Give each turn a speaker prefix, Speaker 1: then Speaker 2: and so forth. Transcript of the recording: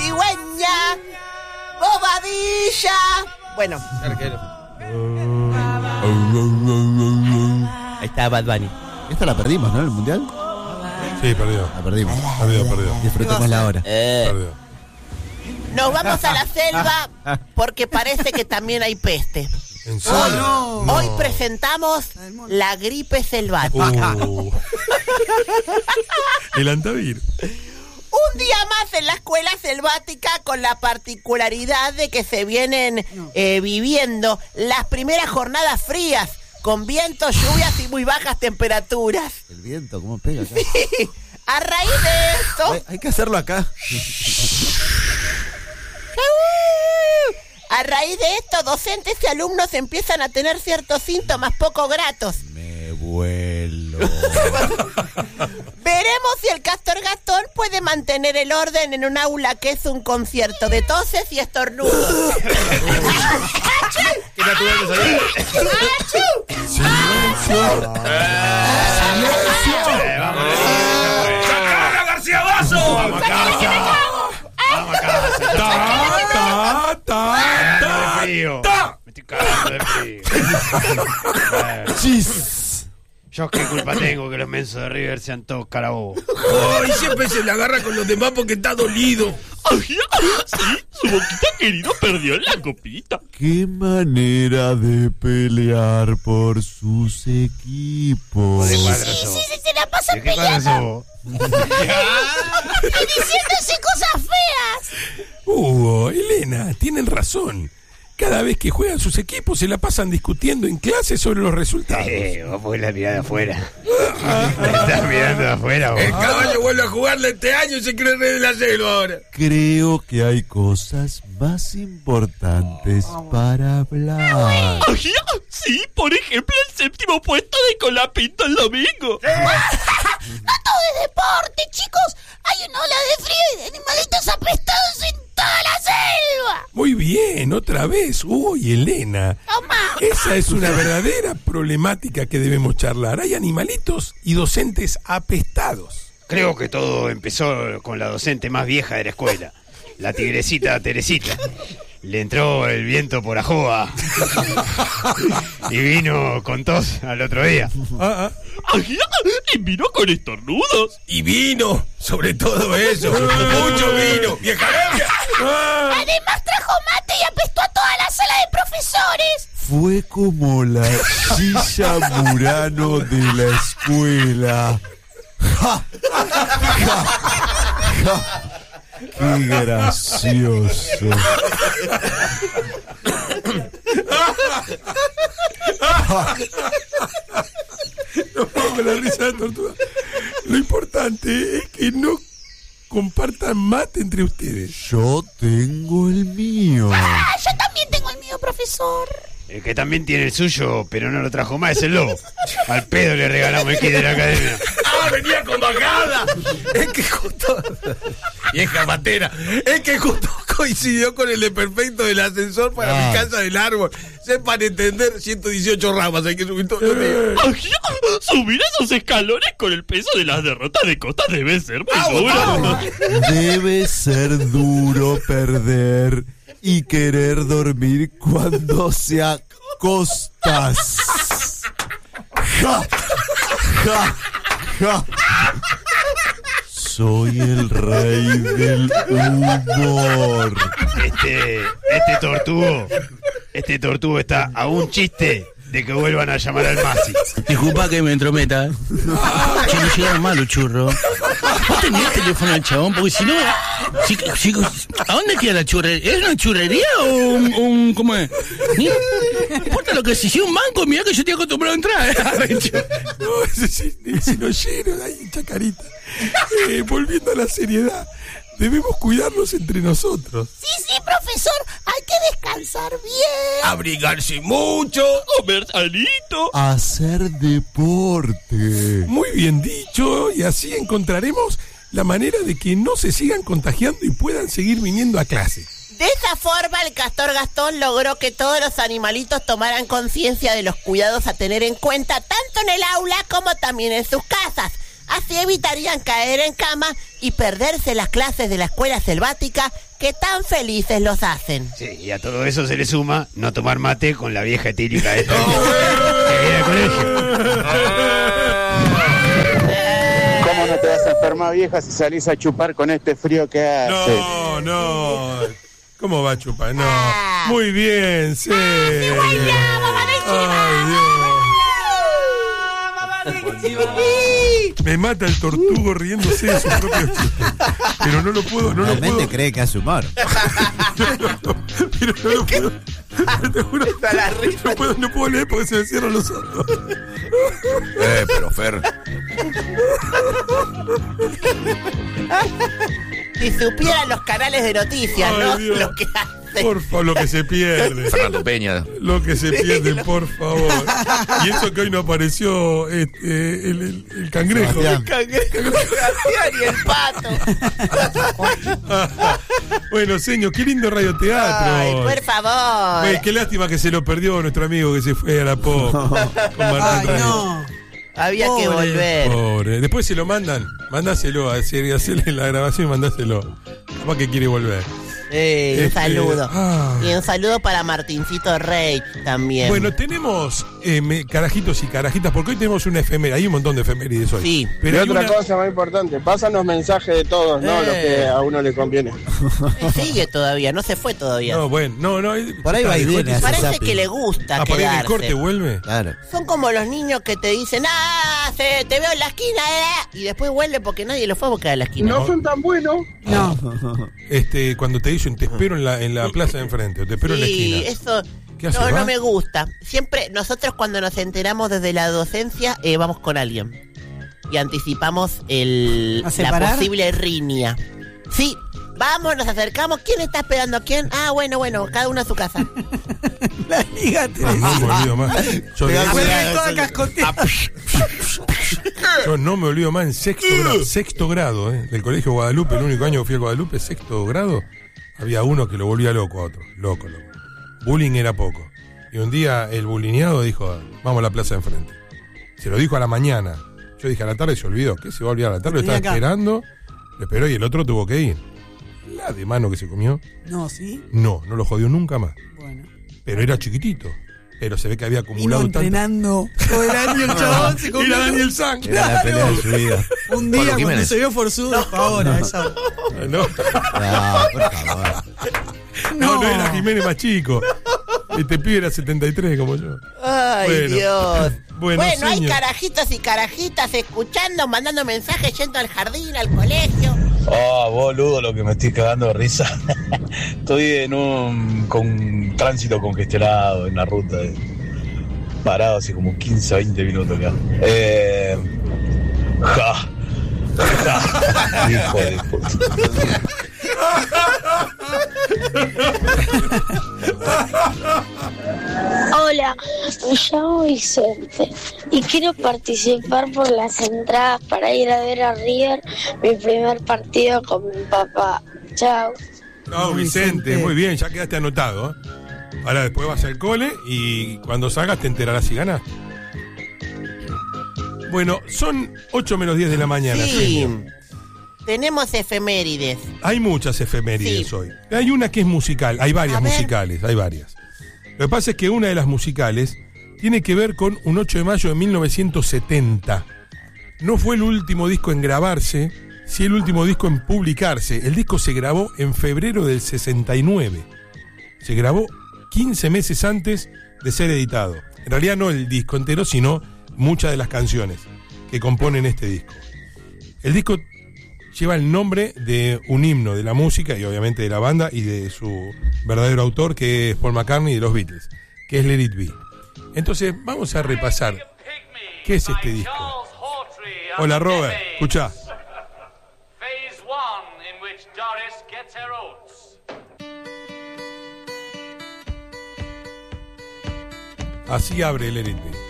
Speaker 1: cigüeña, bobadilla. Bueno.
Speaker 2: Arquero.
Speaker 1: Ahí está Bad Bunny.
Speaker 3: Esta la perdimos, ¿no? ¿El mundial?
Speaker 4: Sí, perdió.
Speaker 3: La perdimos.
Speaker 4: Perdió.
Speaker 3: Disfrutemos la hora.
Speaker 4: Perdió.
Speaker 1: Nos vamos a la selva porque parece que también hay peste.
Speaker 4: ¿En serio?
Speaker 1: Hoy presentamos la gripe selvática.
Speaker 4: El antavir.
Speaker 1: Un día más en la escuela selvática, con la particularidad de que se vienen viviendo las primeras jornadas frías, con vientos, lluvias y muy bajas temperaturas.
Speaker 3: El viento, ¿cómo pega acá?
Speaker 1: Sí. A raíz de esto...
Speaker 3: Hay que hacerlo acá.
Speaker 1: A raíz de esto, docentes y alumnos empiezan a tener ciertos síntomas poco gratos.
Speaker 3: Me vuelo.
Speaker 1: Veremos si el Castor Gastón puede mantener el orden en un aula que es un concierto de toses y estornudos.
Speaker 2: ¿Qué natural te salió?
Speaker 4: ¡Silencio!
Speaker 2: ¡Sacala, García Vaso! ¡Vamos a casa! ¡Vamos a casa! Me estoy cagando de frío.
Speaker 3: Chis.
Speaker 2: Yo qué culpa tengo que los mensos de River sean todos carabobos.
Speaker 5: Y siempre se le agarra con los demás porque está dolido.
Speaker 6: Sí, su boquita querido perdió en la copita.
Speaker 3: Qué manera de pelear por sus equipos.
Speaker 2: Sí,
Speaker 1: Se la pasan
Speaker 2: ¿qué
Speaker 1: peleando
Speaker 2: pasó?
Speaker 1: y diciéndose cosas feas.
Speaker 5: Hugo, Elena, tienen razón. Cada vez que juegan sus equipos se la pasan discutiendo en clase sobre los resultados.
Speaker 2: Vos podés la mirar de afuera. Me estás mirando de afuera, vos.
Speaker 5: El caballo vuelve a jugarle este año y se cree rey de la selva ahora.
Speaker 3: Creo que hay cosas más importantes para hablar.
Speaker 6: Sí, por ejemplo, el 7º puesto de Colapinto el domingo.
Speaker 1: No todo es deporte, chicos. Hay una ola de frío y de animalitos apestados en toda la selva.
Speaker 5: Muy bien, otra vez, Hugo y Elena.
Speaker 1: Toma.
Speaker 5: Esa es una verdadera problemática que debemos charlar. Hay animalitos y docentes apestados.
Speaker 2: Creo que todo empezó con la docente más vieja de la escuela, la tigrecita Teresita. Le entró el viento por ajoa y vino con tos al otro día.
Speaker 6: Y vino con estornudos.
Speaker 5: Y vino, sobre todo eso. Mucho vino. ¡Vieja loca!
Speaker 1: Además trajo mate y apestó a toda la sala de profesores.
Speaker 3: Fue como la silla Murano de la escuela. ¡Ja! ¡Ja! ¡Ja! ¡Qué gracioso!
Speaker 5: No pongo la risa de tortuga. Lo importante es que no compartan mate entre ustedes.
Speaker 3: Yo tengo el mío.
Speaker 1: Yo también tengo el mío, profesor.
Speaker 2: El que también tiene el suyo, pero no lo trajo más, es el lobo. Al pedo le regalamos el kit de la academia.
Speaker 5: ¡Venía con bajada! Es que justo... Vieja matera. Es que justo coincidió con el desperfecto del ascensor para mi casa del árbol. Sepan entender, 118 ramas hay que subir todo el día.
Speaker 6: Subir esos escalones con el peso de las derrotas de Costa debe ser muy duro.
Speaker 3: Debe ser duro perder y querer dormir cuando se acostas. ¡Ja! ¡Ja! ¡Ja! Soy el rey del humor.
Speaker 2: Este tortugo está a un chiste de que vuelvan a llamar al Masi.
Speaker 7: Disculpa que me entrometa. Che, no llegaron mal los churros. ¿Vos tenés el teléfono del chabón? Porque si no... ¿A dónde queda la churrería? ¿Es una churrería o un cómo es? No importa lo que sea, si un banco, mirá que yo estoy acostumbrado a entrar.
Speaker 5: No, ese no lleno ahí en Chacarita. Volviendo a la seriedad, debemos cuidarnos entre nosotros.
Speaker 1: Sí, profesor, hay que descansar bien.
Speaker 5: Abrigarse mucho.
Speaker 6: Comer sanito.
Speaker 3: Hacer deporte.
Speaker 5: Muy bien dicho, y así encontraremos la manera de que no se sigan contagiando y puedan seguir viniendo a clase.
Speaker 1: De esa forma, el Castor Gastón logró que todos los animalitos tomaran conciencia de los cuidados a tener en cuenta tanto en el aula como también en sus casas. Así evitarían caer en cama y perderse las clases de la escuela selvática que tan felices los hacen.
Speaker 2: Sí, y a todo eso se le suma no tomar mate con la vieja etílica esta que viene al colegio.
Speaker 8: ¿Cómo no te vas a enfermar, vieja, si salís a chupar con este frío que hace?
Speaker 4: No. ¿Cómo va a chupar? No. Muy bien, sí. Ay, Dios. Me mata el tortugo riéndose de sus propios chistes. Pero no lo puedo,
Speaker 3: Realmente cree que hace humor.
Speaker 4: Pero no lo puedo. Te juro, no puedo leer porque se me cierran los ojos.
Speaker 5: Pero Fer.
Speaker 1: Si supieran los canales de noticias,
Speaker 4: Ay,
Speaker 1: ¿no?
Speaker 4: Dios.
Speaker 1: Lo que hacen.
Speaker 4: Por favor, lo que se pierde.
Speaker 5: Fernando Peña.
Speaker 4: Lo que se pierde, por favor. Y eso que hoy no apareció el cangrejo.
Speaker 1: El cangrejo Sebastián y el pato.
Speaker 4: Bueno, señor, qué lindo radioteatro.
Speaker 1: Ay, por favor.
Speaker 4: Güey, qué lástima que se lo perdió nuestro amigo que se fue a la pop con Martín Reyes.
Speaker 9: No.
Speaker 1: Había que volver.
Speaker 4: Pobre. Después se lo mandan. Mandáselo a hacerle la grabación y mandáselo. Capaz que quiere volver.
Speaker 1: Un saludo.
Speaker 4: Ah.
Speaker 1: Y un saludo para Martincito Rey también.
Speaker 4: Bueno, tenemos carajitos y carajitas, porque hoy tenemos una efeméride. Hay un montón de efemérides hoy.
Speaker 1: Sí.
Speaker 8: Pero
Speaker 4: Pero hay
Speaker 8: otra
Speaker 4: una...
Speaker 8: cosa más importante, pásanos mensajes de todos, no los que a uno le conviene.
Speaker 1: Sigue todavía, no se fue todavía.
Speaker 4: No, bueno, no.
Speaker 3: Por ahí va y viene. hace
Speaker 1: Parece
Speaker 3: zapping.
Speaker 1: que le gusta
Speaker 4: por ahí en el
Speaker 1: quedarse.
Speaker 4: corte vuelve.
Speaker 3: Claro.
Speaker 1: Son como los niños que te dicen, te veo en la esquina, y después vuelve porque nadie lo fue a buscar a la esquina.
Speaker 8: No son tan buenos.
Speaker 9: No.
Speaker 4: Cuando te dicen te espero en la plaza de enfrente o te espero en la
Speaker 1: Sí,
Speaker 4: esquina.
Speaker 1: eso
Speaker 4: ¿Qué hace,
Speaker 1: no
Speaker 4: va?
Speaker 1: me gusta. Siempre, nosotros cuando nos enteramos desde la docencia, vamos con alguien. Y anticipamos
Speaker 9: ¿A
Speaker 1: la
Speaker 9: separar?
Speaker 1: posible riña. Sí, vamos, nos acercamos. ¿Quién está esperando a quién? Bueno, cada uno a su casa.
Speaker 9: La liga
Speaker 4: No me olvido más. Yo,
Speaker 9: Vuelve toda cascotea.
Speaker 4: yo no me olvido más en sexto grado, del colegio Guadalupe, el único año que fui a Guadalupe, sexto grado, había uno que lo volvía loco a otro. Loco. Bullying era poco. Y un día el bulineado dijo, vamos a la plaza de enfrente. Se lo dijo a la mañana. Yo dije, a la tarde se olvidó. ¿Qué se va a olvidar a la tarde? Lo estaba
Speaker 9: Venía acá.
Speaker 4: esperando, lo esperó y el otro tuvo que ir. La de mano que se comió,
Speaker 9: No, ¿sí?
Speaker 4: no lo jodió nunca más.
Speaker 9: Bueno.
Speaker 4: Pero era chiquitito. Pero se ve que había
Speaker 9: Vino
Speaker 4: acumulado tanto.
Speaker 9: entrenando todo el año el chabón. Se comió.
Speaker 4: Era Daniel San.
Speaker 3: Era la pelea de su vida.
Speaker 9: Un día
Speaker 5: Pablo
Speaker 9: cuando
Speaker 5: Jiménez.
Speaker 9: se vio forzudo, ahora esa.
Speaker 4: No,
Speaker 3: No, por favor.
Speaker 4: no era Jiménez más chico. Este pibe era 73 como yo.
Speaker 1: Ay,
Speaker 4: Bueno.
Speaker 1: Dios.
Speaker 4: Bueno,
Speaker 1: hay
Speaker 4: señor.
Speaker 1: carajitos y carajitas escuchando, mandando mensajes, yendo al jardín, al colegio.
Speaker 10: Boludo, lo que me estoy cagando de risa. Estoy con tránsito congestionado en la ruta. Parado hace como 15, 20 minutos ya. Hijo de puta.
Speaker 11: Hola, me llamo Vicente y quiero participar por las entradas para ir a ver a River, mi primer partido con mi papá. Chao.
Speaker 4: No, Vicente, muy bien, ya quedaste anotado. Ahora después vas al cole y cuando salgas te enterarás si ganás. Bueno, son 8 menos 10 de la mañana.
Speaker 1: Sí.
Speaker 4: señor.
Speaker 1: Tenemos efemérides.
Speaker 4: Hay muchas efemérides
Speaker 1: Sí.
Speaker 4: hoy. Hay una que es musical, hay varias
Speaker 1: A ver.
Speaker 4: musicales, hay varias. Lo que pasa es que una de las musicales tiene que ver con un 8 de mayo de 1970. No fue el último disco en grabarse, sí el último disco en publicarse. El disco se grabó en febrero del 69. Se grabó 15 meses antes de ser editado. En realidad no el disco entero, sino muchas de las canciones que componen este disco. El disco lleva el nombre de un himno de la música y obviamente de la banda y de su verdadero autor, que es Paul McCartney de los Beatles, que es Let It Be. Entonces vamos a repasar qué es este disco. Hola Robert, escuchá. Así abre Let It Be.